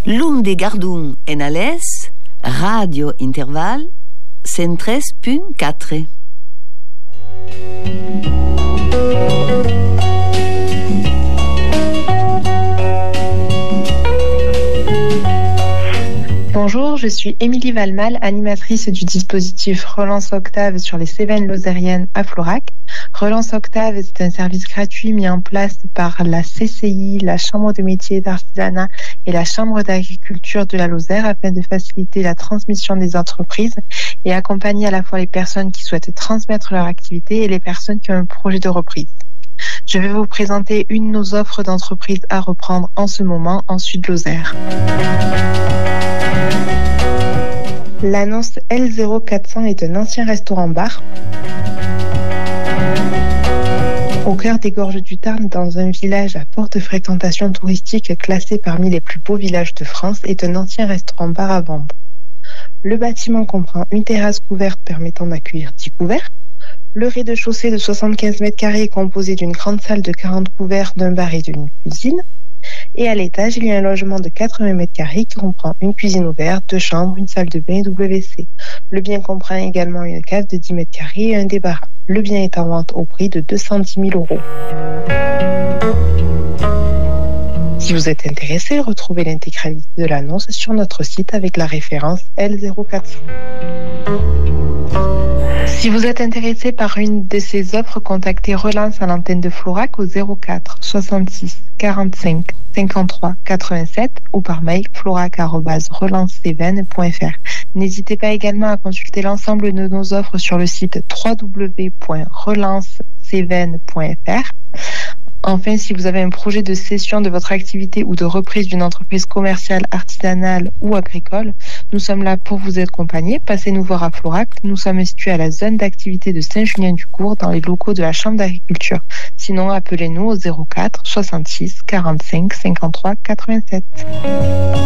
L'un de Gardun en Alès, Radio Interval, 103.4. Bonjour, je suis Émilie Valmal, animatrice du dispositif Relance Octave sur les Cévennes lozériennes à Florac. Relance Octave, c'est un service gratuit mis en place par la CCI, la Chambre de métiers et d'artisanat et la Chambre d'agriculture de la Lozère afin de faciliter la transmission des entreprises et accompagner à la fois les personnes qui souhaitent transmettre leur activité et les personnes qui ont un projet de reprise. Je vais vous présenter une de nos offres d'entreprise à reprendre en ce moment en Sud-Lozère. L'annonce L0400 est un ancien restaurant-bar au cœur des gorges du Tarn, dans un village à forte fréquentation touristique classé parmi les plus beaux villages de France, est un ancien restaurant-bar à vendre. Le bâtiment comprend une terrasse couverte permettant d'accueillir 10 couverts. Le rez-de-chaussée de 75 mètres carrés est composé d'une grande salle de 40 couverts, d'un bar et d'une cuisine. Et à l'étage, il y a un logement de 80 mètres carrés qui comprend une cuisine ouverte, 2 chambres, une salle de bain et WC. Le bien comprend également une cave de 10 mètres carrés et un débarras. Le bien est en vente au prix de 210 000 €. Si vous êtes intéressé, retrouvez l'intégralité de l'annonce sur notre site avec la référence L0400. Si vous êtes intéressé par une de ces offres, contactez Relance à l'antenne de Florac au 04 66 45 53 87 ou par mail florac@relancecévennes.fr. N'hésitez pas également à consulter l'ensemble de nos offres sur le site www.relancecévennes.fr. Enfin, si vous avez un projet de cession de votre activité ou de reprise d'une entreprise commerciale, artisanale ou agricole, nous sommes là pour vous accompagner. Passez nous voir à Florac. Nous sommes situés à la zone d'activité de Saint-Julien-du-Cours dans les locaux de la Chambre d'agriculture. Sinon, appelez-nous au 04 66 45 53 87.